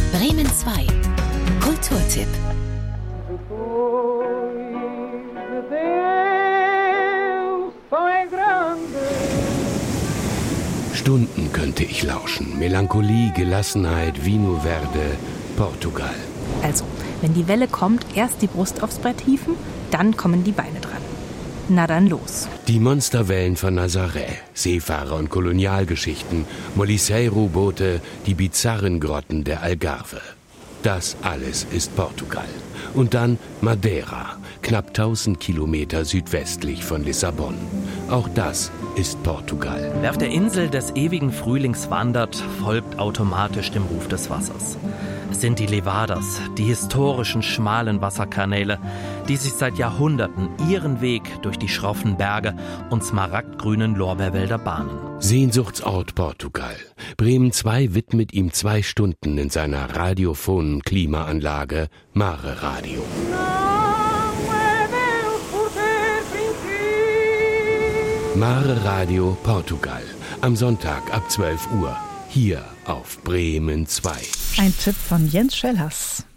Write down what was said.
Bremen 2. Kulturtipp. Stunden könnte ich lauschen. Melancholie, Gelassenheit, Vino Verde, Portugal. Also, wenn die Welle kommt, erst die Brust aufs Brett hieven, dann kommen die Beine dran. Na dann los. Die Monsterwellen von Nazaré, Seefahrer- und Kolonialgeschichten, Moliseiru-Boote, die bizarren Grotten der Algarve. Das alles ist Portugal. Und dann Madeira, knapp 1000 Kilometer südwestlich von Lissabon. Auch das ist Portugal. Wer auf der Insel des ewigen Frühlings wandert, folgt automatisch dem Ruf des Wassers. Es sind die Levadas, die historischen schmalen Wasserkanäle, die sich seit Jahrhunderten ihren Weg durch die schroffen Berge und smaragdgrünen Lorbeerwälder bahnen. Sehnsuchtsort Portugal. Bremen 2 widmet ihm 2 Stunden in seiner radiophonen Klimaanlage Mare Radio. Mare Radio Portugal. Am Sonntag ab 12 Uhr. Hier auf Bremen 2. Ein Tipp von Jens Schellhass.